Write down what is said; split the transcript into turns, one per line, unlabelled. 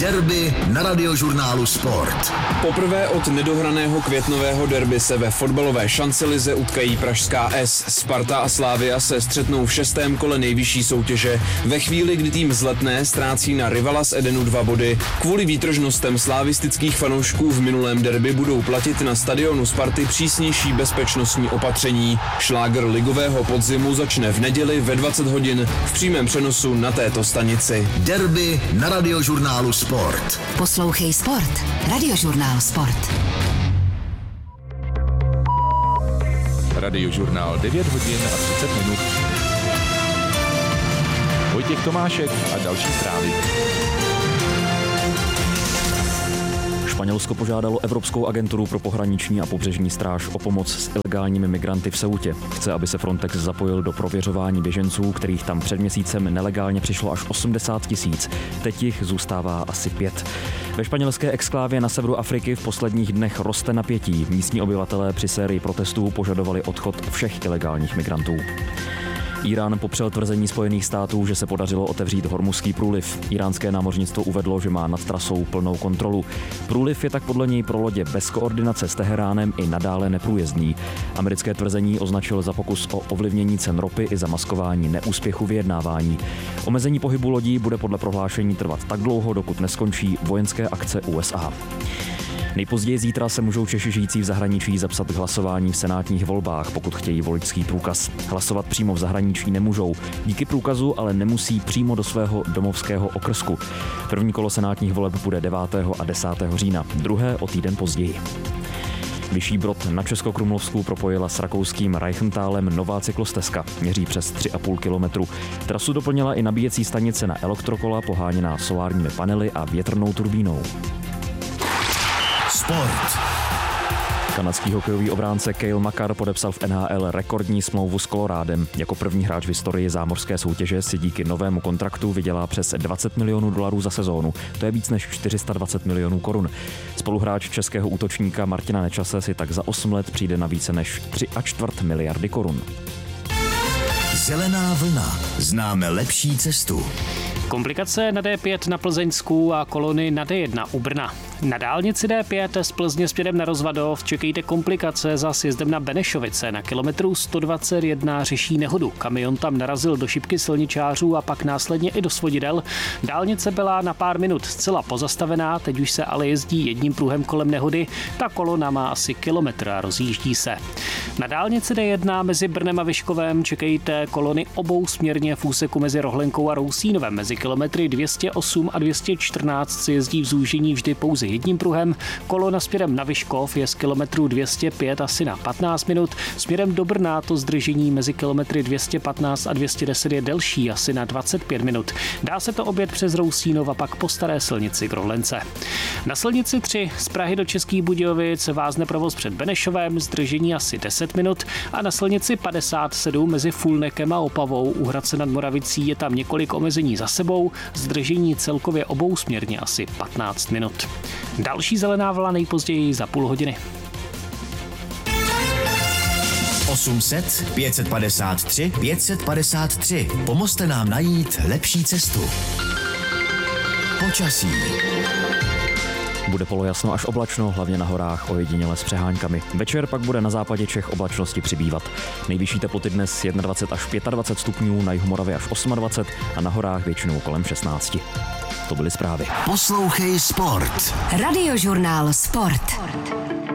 Derby na Radiožurnálu Sport.
Poprvé od nedohraného květnového derby se ve fotbalové šancelize utkají pražská S. Sparta a Slavia se střetnou v 6. kole nejvyšší soutěže. Ve chvíli, kdy tým z Letné ztrácí na rivala z Edenu 2 body. Kvůli výtržnostem slavistických fanoušků v minulém derby budou platit na stadionu Sparty přísnější bezpečnostní opatření. Šlágr ligového podzimu začne v neděli ve 20 hodin v přímém přenosu na této stanici.
Derby na Radiožurnálu Sport.
Poslouchej Sport. Radiožurnál Sport.
Radiožurnál 9 hodin a 30 minut. Vojtěch Tomášek a další zprávy.
Španělsko požádalo Evropskou agenturu pro pohraniční a pobřežní stráž o pomoc s ilegálními migranty v Ceutě. Chce, aby se Frontex zapojil do prověřování běženců, kterých tam před měsícem nelegálně přišlo až 80 000. Teď jich zůstává asi 5. Ve španělské exklávě na severu Afriky v posledních dnech roste napětí. Místní obyvatelé při sérii protestů požadovali odchod všech ilegálních migrantů. Irán popřel tvrzení Spojených států, že se podařilo otevřít Hormuzský průliv. Iránské námořnictvo uvedlo, že má nad trasou plnou kontrolu. Průliv je tak podle něj pro lodě bez koordinace s Teheránem i nadále neprůjezdný. Americké tvrzení označil za pokus o ovlivnění cen ropy i zamaskování neúspěchu vyjednávání. Omezení pohybu lodí bude podle prohlášení trvat tak dlouho, dokud neskončí vojenské akce USA. Nejpozději zítra se můžou Češi žijící v zahraničí zapsat k hlasování v senátních volbách, pokud chtějí voličský průkaz. Hlasovat přímo v zahraničí nemůžou. Díky průkazu ale nemusí přímo do svého domovského okrsku. První kolo senátních voleb bude 9. a 10. října, druhé o týden později. Vyšší Brod na Českokrumlovsku propojila s rakouským Reichentalem nová cyklostezka. Měří přes 3,5 kilometru. Trasu doplnila i nabíjecí stanice na elektrokola poháněná solárními panely a větrnou turbínou.
Sport.
Kanadský hokejový obránce Cale Makar podepsal v NHL rekordní smlouvu s Colorádem. Jako první hráč v historii zámořské soutěže si díky novému kontraktu vydělá přes $20 milionů za sezónu. To je víc než 420 milionů korun. Spoluhráč českého útočníka Martina Nečase si tak za 8 let přijde na více než 3,25 miliardy korun.
Zelená vlna. Známe lepší cestu.
Komplikace na D5 na Plzeňsku a kolony na D1 u Brna. Na dálnici D5 z Plzně směrem na Rozvadov čekejte komplikace za sjezdem na Benešovice. Na kilometru 121 řeší nehodu. Kamion tam narazil do šipky silničářů a pak následně i do svodidel. Dálnice byla na pár minut zcela pozastavená, teď už se ale jezdí jedním pruhem kolem nehody. Ta kolona má asi kilometr a rozjíždí se. Na dálnici D1 mezi Brnem a Vyškovem čekejte kolony obou směrně v úseku mezi Rohlenkou a Rousínovem. Mezi kilometry 208 a 214 se jezdí v zúžení vždy pouze jedním pruhem. Kolona směrem na Vyškov je z kilometru 205 asi na 15 minut. Směrem do Brna to zdržení mezi kilometry 215 a 210 je delší asi na 25 minut. Dá se to objet přes Rousínov a pak po staré silnici k Rohlence. Na silnici 3 z Prahy do Českých Budějovic vázne provoz před Benešovem, zdržení asi 10 minut a na silnici 57 mezi Fulnekem a Opavou u Hradce nad Moravicí je tam několik omezení za sebou, zdržení celkově obou směrně asi 15 minut. Další zelená vlna nejpozději za půl hodiny.
800 553 553. Pomozte nám najít lepší cestu. Počasí.
Bude polojasno až oblačno, hlavně na horách, ojediněle s přeháňkami. Večer pak bude na západě Čech oblačnosti přibývat. Nejvyšší teploty dnes 21 až 25 stupňů, na jihu Moravy až 28 a na horách většinou kolem 16. To byly zprávy.
Poslouchej Sport.
Radiožurnál Sport.